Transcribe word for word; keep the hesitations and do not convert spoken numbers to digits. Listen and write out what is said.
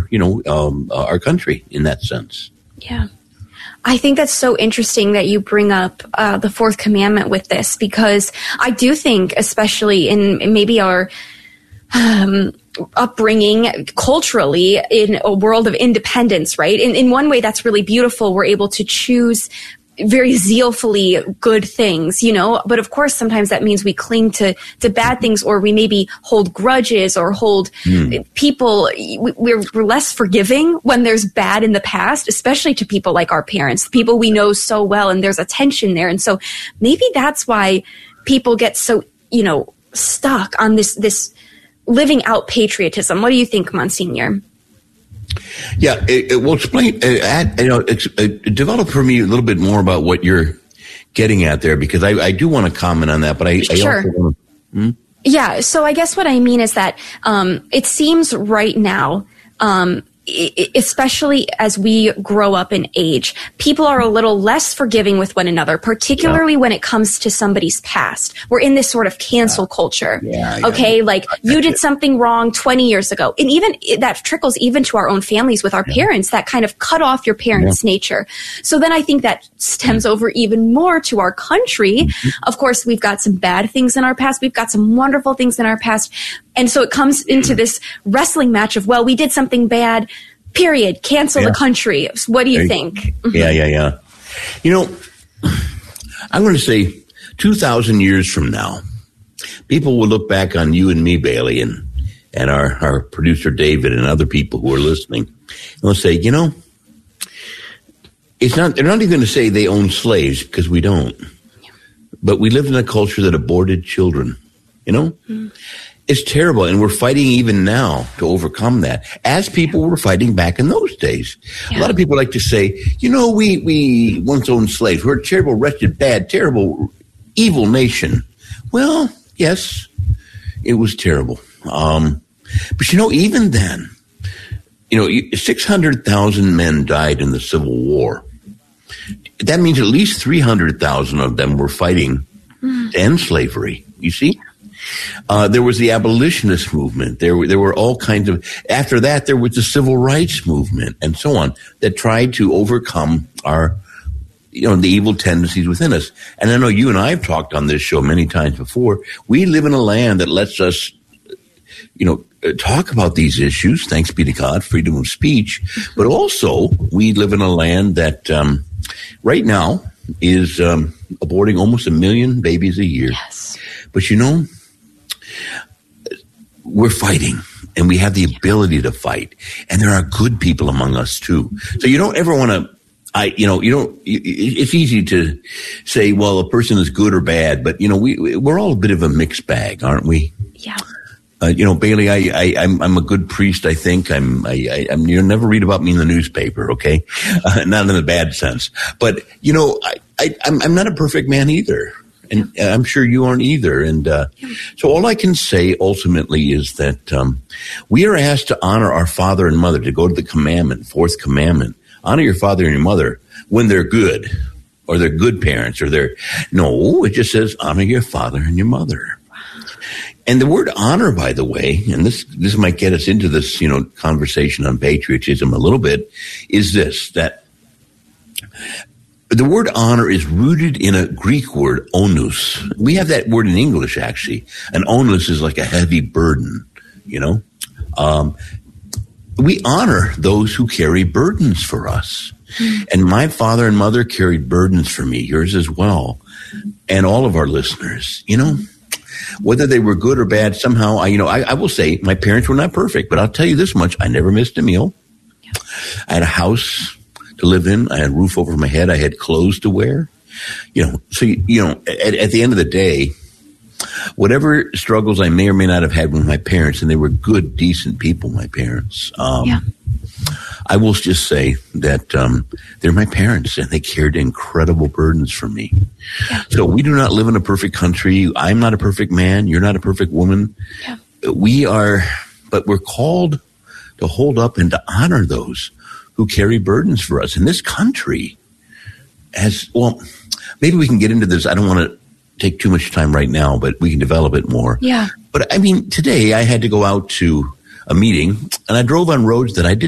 you know, um, our country in that sense. Yeah. I think that's so interesting that you bring up uh, the fourth commandment with this, because I do think, especially in, in maybe our um, upbringing culturally in a world of independence, right? In, in one way, that's really beautiful. We're able to choose very zealfully good things, you know, but of course, sometimes that means we cling to, to bad things, or we maybe hold grudges or hold mm. people. We're, we're less forgiving when there's bad in the past, especially to people like our parents, people we know so well, and there's a tension there. And so maybe that's why people get so, you know, stuck on this, this living out patriotism. What do you think, Monsignor? Yeah, it, it will explain. Uh, add, you know, it's, uh, develop for me a little bit more about what you're getting at there, because I, I do want to comment on that. But I, sure. I also want to, hmm? Yeah. So I guess what I mean is that um, it seems right now, um, especially as we grow up in age, people are a little less forgiving with one another, particularly yeah. when it comes to somebody's past. We're in this sort of cancel yeah. culture. Yeah, yeah, okay. Yeah. Like you did something wrong twenty years ago. And even that trickles even to our own families with our yeah. parents, that kind of cut off your parents' yeah. nature. So then I think that stems yeah. over even more to our country. Mm-hmm. Of course, we've got some bad things in our past. We've got some wonderful things in our past. And so it comes into this wrestling match of, well, we did something bad, period. Cancel yeah. the country. What do you think? Yeah, yeah, yeah. You know, I'm going to say two thousand years from now, people will look back on you and me, Bailey, and, and our, our producer, David, and other people who are listening. And they'll say, you know, it's not, they're not even going to say they own slaves, because we don't. Yeah. But we lived in a culture that aborted children, you know? Mm. It's terrible, and we're fighting even now to overcome that, as people were fighting back in those days. Yeah. A lot of people like to say, you know, we, we once owned slaves. We're a terrible, wretched, bad, terrible, evil nation. Well, yes, it was terrible. Um, but, you know, even then, you know, six hundred thousand men died in the Civil War. That means at least three hundred thousand of them were fighting mm. to end slavery, you see? Uh, there was the abolitionist movement. There were, there were all kinds of, after that, there was the civil rights movement and so on that tried to overcome our, you know, the evil tendencies within us. And I know you and I have talked on this show many times before. We live in a land that lets us, you know, talk about these issues. Thanks be to God, freedom of speech. But also we live in a land that, um, right now is, um, aborting almost a million babies a year. Yes. But you know, we're fighting, and we have the ability to fight, and there are good people among us too. So you don't ever want to, I, you know, you don't, it's easy to say, well, a person is good or bad, but you know, we, we're all a bit of a mixed bag, aren't we? Yeah. Uh, you know, Bailey, I, I, I'm, I'm a good priest. I think I'm, I, I, I'm, you'll never read about me in the newspaper. Okay. Uh, not in a bad sense, but you know, I, I, I'm, I'm not a perfect man either. And I'm sure you aren't either. And uh, so all I can say ultimately is that um, we are asked to honor our father and mother, to go to the commandment, fourth commandment. Honor your father and your mother when they're good, or they're good parents, or they're, no, it just says honor your father and your mother. And the word honor, by the way, and this, this might get us into this, you know, conversation on patriotism a little bit, is this, that the word honor is rooted in a Greek word, onus. We have that word in English, actually. An onus is like a heavy burden, you know. Um, we honor those who carry burdens for us. Mm. And my father and mother carried burdens for me, yours as well, and all of our listeners, you know. Whether they were good or bad, somehow, I, you know, I, I will say my parents were not perfect, but I'll tell you this much. I never missed a meal. Yeah. I had a house to live in. I had a roof over my head. I had clothes to wear. You know, so, you know, at, at the end of the day, whatever struggles I may or may not have had with my parents, and they were good, decent people, my parents, um, yeah. I will just say that um, they're my parents, and they carried incredible burdens for me. Yeah. So we do not live in a perfect country. I'm not a perfect man. You're not a perfect woman. Yeah. We are, but we're called to hold up and to honor those who carry burdens for us. And this country has, well, maybe we can get into this. I don't want to take too much time right now, but we can develop it more. Yeah. But I mean, today I had to go out to a meeting, and I drove on roads that I didn't